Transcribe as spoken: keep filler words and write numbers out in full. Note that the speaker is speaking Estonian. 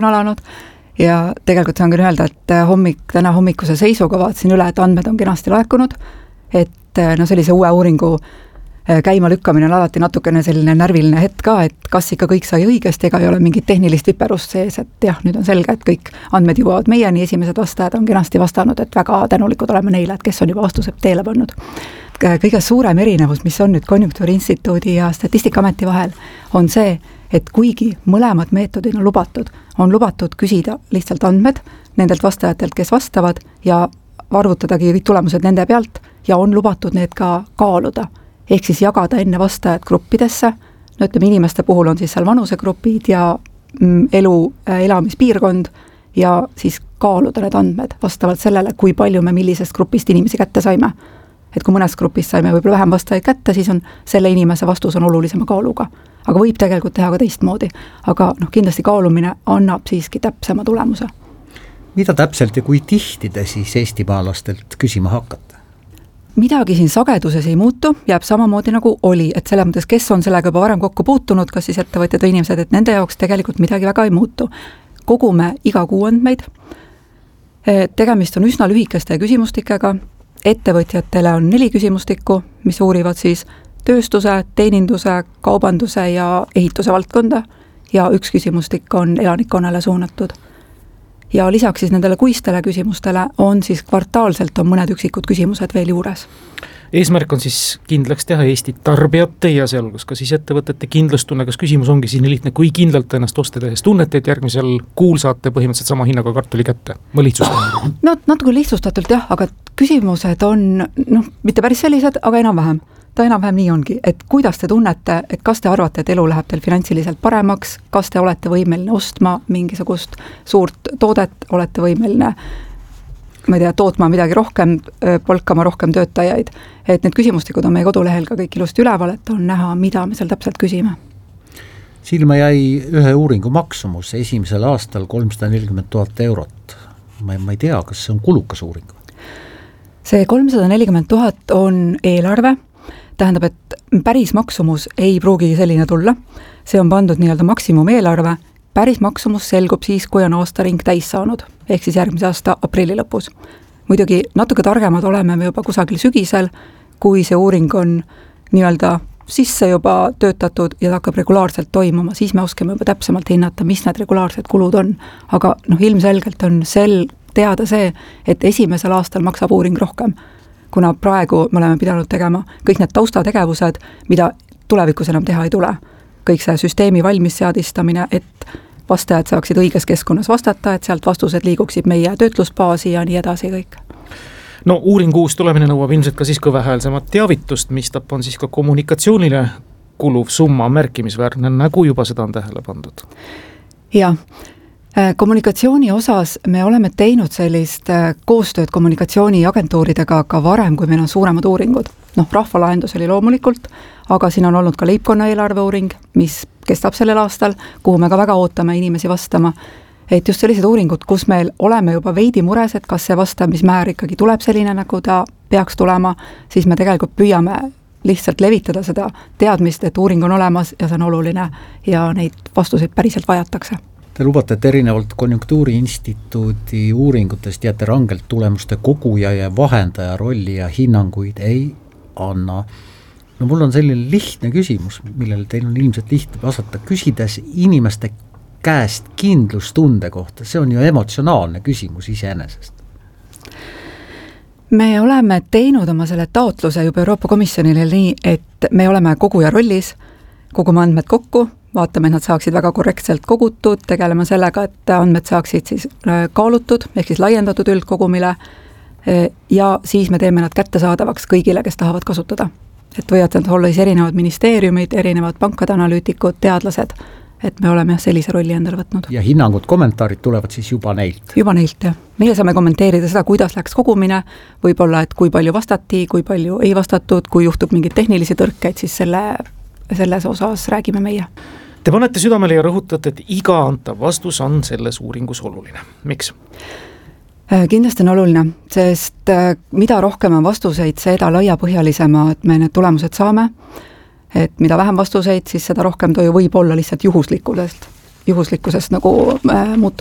alanud ja tegelikult saan küll öelda, et hommik, täna hommikuse seisuga vaatasin üle, et andmed on kenasti laekunud, et no sellise uue uuringu käima lükkamine on alati natukene selline närviline hetk ka, et kas ikka kõik sai õigesti, ega ei ole mingit tehnilist viperust sees, et jah, nüüd on selge, et kõik andmed jõuavad meieni, esimesed vastajad on kenasti vastanud, et väga tänulikud oleme neile, et kes on juba vastused teele pannud. Kõige suurem erinevus, mis on nüüd Konjunktuuriinstituudi ja Statistikaameti vahel, on see, et kuigi mõlemad meetodid on lubatud, on lubatud küsida lihtsalt andmed nendelt vastajatelt, kes vastavad ja arvutadagi kõik tulemused nende pealt ja on lubatud need ka kaaluda. Ehk siis jagada enne vastajad gruppidesse, no ütleme inimeste puhul on siis seal vanusegrupid ja elu, elamispiirkond ja siis kaaluda need andmed vastavalt sellele, kui palju me millisest grupist inimesi kätte saime. Et kui mõnes grupis saime võib-olla vähem vastajaid kätte, siis on selle inimese vastus on olulisema kaaluga. Aga võib tegelikult teha ka teistmoodi. Aga noh, kindlasti kaalumine annab siiski täpsema tulemuse. Mida täpselt ja kui tihti te siis eestimaalastelt küsima hakkate? Midagi siin sageduses ei muutu, jääb samamoodi nagu oli, et selle mõttes, kes on sellega juba varem kokku puutunud, kas siis ettevõtjad või inimesed, et nende jaoks tegelikult midagi väga ei muutu. Kogume iga kuu andmeid, tegemist on üsna lühikeste küsimustikega, ettevõtjatele on neli küsimustikku, mis uurivad siis tööstuse, teeninduse, kaubanduse ja ehituse valdkonda ja üks küsimustik on elanikkonnale suunatud. Ja lisaks siis nendele kuistele küsimustele on siis kvartaalselt on mõned üksikud küsimused veel juures. Eesmärk on siis kindlaks teha Eesti tarbijate ja sealhulgas ka siis ettevõtete kindlustunne, kas küsimus ongi siis nii lihtne, kui kindlalt ennast oste tehes tunnete, et järgmisel kuul saate põhimõtteliselt sama hinnaga kartuli kätte. Ma lihtsustan. No natuke lihtsustatult jah, aga küsimused on noh, mitte päris sellised, aga enam-vähem. Ta enam-vähem nii ongi, et kuidas te tunnete, et kas te arvate, et elu läheb teil finantsiliselt paremaks, kas te olete võimeline ostma mingisugust suurt toodet, olete võimeline ma ei tea, tootma midagi rohkem, palkama rohkem töötajaid, et need küsimustikud on meie kodulehel ka kõik ilusti üleval, et on näha, mida me seal täpselt küsime. Silma jäi ühe uuringu maksumus esimesel aastal kolmsada nelikümmend tuhat eurot. Ma ei, ma ei tea, kas see on kulukas uuring? See kolmsada nelikümmend tuhat on eelarve, tähendab, et päris maksumus ei pruugi selline tulla. See on pandud nii-öelda maksimum eelarve. Päris maksumus selgub siis, kui on aastaring täis saanud, ehk siis järgmise aasta aprilli lõpus. Muidugi natuke targemad oleme me juba kusagil sügisel, kui see uuring on nii-öelda sisse juba töötatud ja ta hakkab regulaarselt toimuma, siis me oskame juba täpsemalt hinnata, mis need regulaarsed kulud on. Aga noh, ilmselgelt on sel teada see, et esimesel aastal maksab uuring rohkem, kuna praegu me oleme pidanud tegema kõik need taustategevused, mida tulevikus enam teha ei tule. Kõik see süsteemi valmis seadistamine, et vastajad saaksid õiges keskkonnas vastata, et sealt vastused liiguksid meie töötlusbaasi ja nii edasi kõik. No uuringu uus tulemine nõuab ilmselt ka siis kõvehäälsemat teavitust, mis tap on siis ka kommunikatsioonile kuluv summa märkimisväärne, nagu juba seda on tähele pandud. Ja kommunikatsiooni osas me oleme teinud sellist koostööd kommunikatsiooniagentuuridega ka varem, kui meil on suuremad uuringud. Noh, rahvalahendus oli loomulikult, aga siin on olnud ka leibkonna eelarve uuring, mis kestab sellel aastal, kuhu me ka väga ootame inimesi vastama. Et just sellised uuringud, kus meil oleme juba veidi mures, et kas see vastamismäär ikkagi tuleb selline, nagu ta peaks tulema, siis me tegelikult püüame lihtsalt levitada seda teadmist, et uuring on olemas ja see on oluline ja neid vastuseid päriselt vajatakse. Te lubate, et erinevalt Konjunktuuriinstituudi uuringutest jääte rangelt tulemuste koguja ja vahendaja rolli ja hinnanguid ei anna. No mul on selline lihtne küsimus, millele teil on ilmselt lihtne vastata, küsides inimeste käest kindlustunde kohta. See on ju emotsionaalne küsimus iseenesest. Me oleme teinud oma selle taotluse juba Euroopa Komisjonile nii, et me oleme koguja rollis, kogume andmed kokku, vaatame, et nad saaksid väga korrektselt kogutud, tegeleme sellega, et andmed saaksid siis kaalutud, ehk siis laiendatud üldkogumile ja siis me teeme nad kättesaadavaks kõigile, kes tahavad kasutada. Et võivad olla siis erinevad ministeeriumid, erinevad pankade analüütikud, teadlased, et me oleme sellise rolli endale võtnud. Ja hinnangud, kommentaarid tulevad siis juba neilt? Juba neilt, jah. Meie saame kommenteerida seda, kuidas läks kogumine, võib-olla, et kui palju vastati, kui palju ei vastatud, kui juhtub mingid tehnilisi tõrkeid, siis selle, selles osas räägime meie. Te panete südamele ja rõhutate, et iga antav vastus on selles uuringus oluline. Miks? Kindlasti on oluline, sest mida rohkem on vastuseid, seda laiapõhjalisema, et me need tulemused saame, et mida vähem vastuseid, siis seda rohkem toju võib olla lihtsalt juhuslikult. juhuslikkusest nagu äh, muutunud